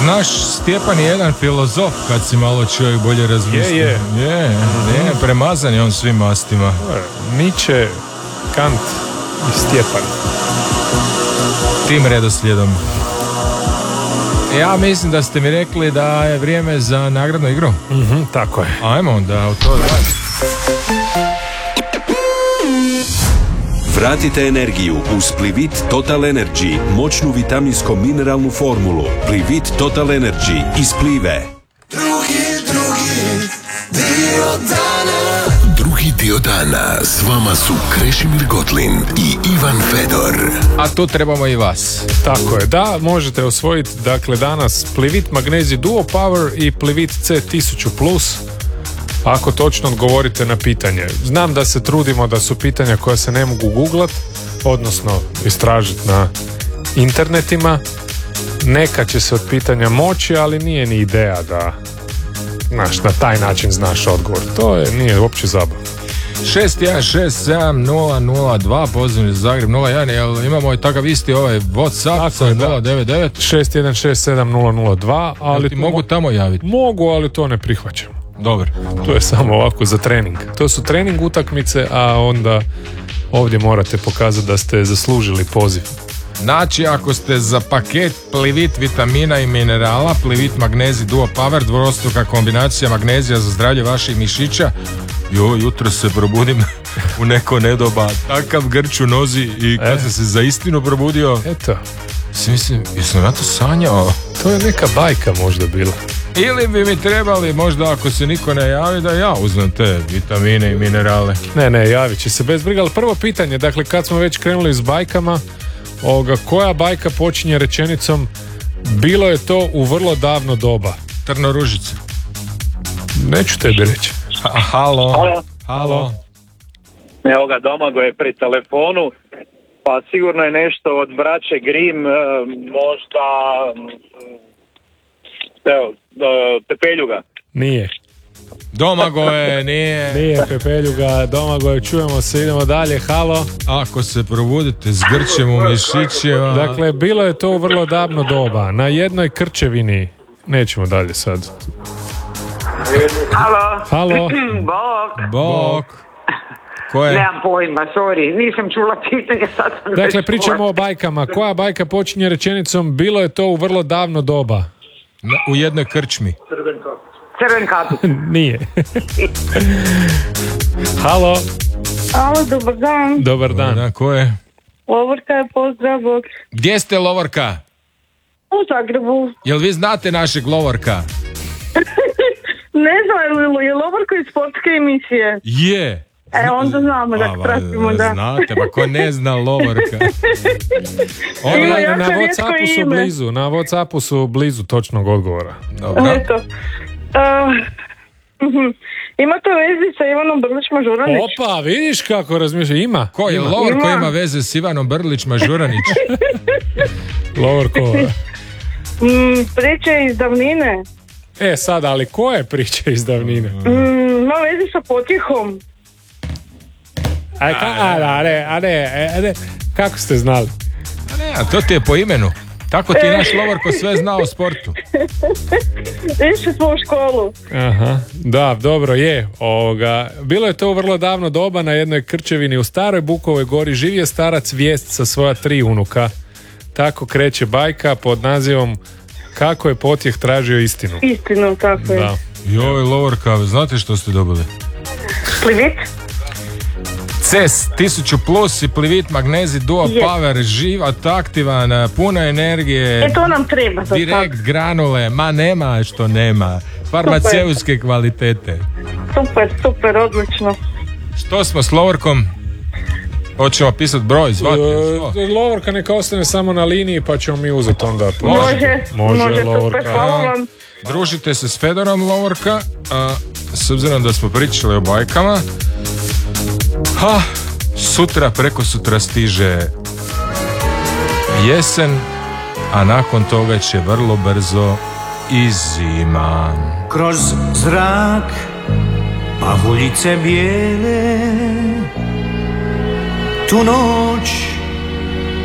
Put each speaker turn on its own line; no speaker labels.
Znaš, Stjepan je jedan filozof, kad si malo čovjek bolje razmislio. Je, premazan je on svim mastima.
Nietzsche, Kant i Stjepan.
Tim redoslijedom. Ja mislim da ste mi rekli da je vrijeme za nagradnu igru.
Tako je.
Ajmo onda u to raditi.
Vratite energiju uz Plivit Total Energy, moćnu vitaminsko-mineralnu formulu. Plivit Total Energy iz Plive.
Drugi dio dana s vama su Krešimir Gotlin i Ivan Fedor.
A tu trebamo i vas.
Tako je, da, možete osvojiti dakle danas Plivit Magnezi Duo Power i Plivit C 1000+. Ako točno odgovorite na pitanje. Znam da se trudimo da su pitanja koja se ne mogu googlat, odnosno istražiti na internetima. Neka će se od pitanja moći, ali nije ni ideja da na taj način znaš odgovor. Nije uopće zabavno.
6167-002, pozivni za Zagreb 01, jel imamo i takav isti ovaj WhatsApp sa 099
6167-002, ali
mogu tamo javiti?
Mogu, ali to ne prihvaćam.
Dobro.
To je samo ovako za trening. To su trening utakmice, a onda ovdje morate pokazati da ste zaslužili poziv.
Znači, ako ste za paket Plivit vitamina i minerala, Plivit Magnezi Duo Power, dvostruka kombinacija magnezija za zdravlje vaših mišića, jutro se probudim u neko nedoba, takav grč u nozi i kad sam se za istinu probudio,
eto,
mislim, jesam ja to sanjao?
To je neka bajka možda bila.
Ili bi mi trebali, možda ako se niko ne javi, da ja uzmem te vitamine i minerale.
Ne, javit će se bez briga. Ali prvo pitanje, dakle, kad smo već krenuli s bajkama, koja bajka počinje rečenicom bilo je to u vrlo davno doba?
Trnoružica.
Neću tebi reći.
Halo.
Evo ga, Domagoj je pri telefonu, pa sigurno je nešto od braće Grimm, možda Pepeljuga.
Nije.
Domagoje, nije.
Nije Pepeljuga, Domagoje, čujemo se, idemo dalje, halo.
Ako se probudite s grčem u mišićima.
Dakle, bilo je to u vrlo davno doba, na jednoj krčevini. Nećemo dalje sad. Halo.
Bog. Ko je?
Nemam pojma, sorry, nisam čula pitanje, sad sam
dakle, pričamo o bajkama. Koja bajka počinje rečenicom bilo je to u vrlo davno doba?
U jednoj krčmi.
Crven kaput.
Nije. Halo,
dobar dan.
Dobar dan.
Ko je?
Lovorka je, pozdrav.
Gdje ste, Lovorka?
U Zagrebu.
Jel vi znate našeg Lovorka?
Ne znam, je Lovorka iz sportske emisije?
Je.
Onda znamo da pratimo, da.
Znate, pa ko ne zna Lovorka?
Na WhatsAppu su blizu točnog odgovora.
Dobro.
Eto. Ima to veze sa Ivanom Brlić-Mažuranić?
Opa, vidiš kako razmišlja, ima.
Ko je Lovorko ima veze s Ivanom Brlić-Mažuranić?
Lovorko.
Priče iz davnine.
Sad, ali koje priče iz davnine?
Ima veze sa potjehom.
Kako ste znali?
A to ti je po imenu. Tako ti naš Lovorko sve zna o sportu.
Išli smo u školu.
Aha, da, dobro je. Bilo je to u vrlo davno doba na jednoj krčevini u Staroj Bukovoj gori živio starac Vijest sa svoja 3 unuka. Tako kreće bajka pod nazivom Kako je potjeh tražio istinu.
Istinu, tako je.
Da.
Joj, Lovorka, znate što ste dobili?
Plivit?
CES 1000+ i Plivit Magnezi Duo Power, živat, aktivan, puno energije.
To nam treba za
direkt sad. Granule, nema što nema. Farmaceutske kvalitete.
Super, odlično.
Što smo s Lovorkom? Hoćemo pisati broj, zvati?
Lovorka neka ostane samo na liniji pa ćemo mi uzeti onda.
Može,
Lovorka.
super, hvala vam.
Družite se s Fedorom, Lovorka, s obzirom da smo pričali o bajkama. Sutra, prekosutra stiže jesen, a nakon toga će vrlo brzo i zima.
Kroz zrak pahuljice bijele tu noć